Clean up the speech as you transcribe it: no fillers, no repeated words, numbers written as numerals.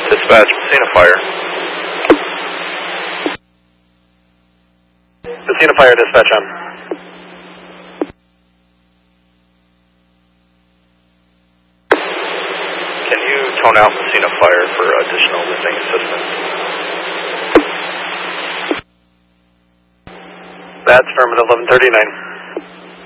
Dispatch, Messina Fire. Messina Fire, dispatch on. Can you tone out Messina Fire for additional lifting assistance? That's affirmative, 1139.